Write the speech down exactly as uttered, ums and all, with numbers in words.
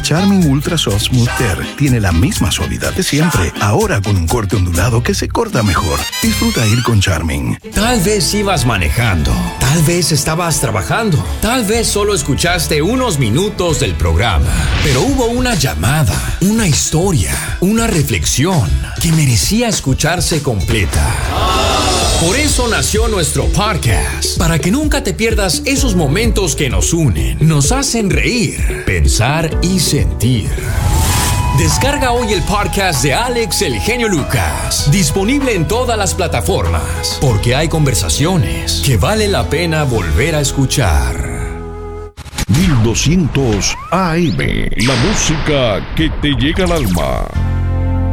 Charmin Ultra Soft Smooth Tear tiene la misma suavidad de siempre, ahora con un corte ondulado que se corta mejor. Disfruta ir con Charmin. Tal vez ibas manejando, tal vez estabas trabajando, tal vez solo escuchaste unos minutos del programa, pero hubo una llamada, una historia, una reflexión que merecía escucharse completa. Por eso nació nuestro podcast, para que nunca te pierdas esos momentos que nos unen, nos hacen reír, pensar y sentir. Descarga hoy el podcast de Alex El Genio Lucas, disponible en todas las plataformas, porque hay conversaciones que vale la pena volver a escuchar. mil doscientos A M, la música que te llega al alma.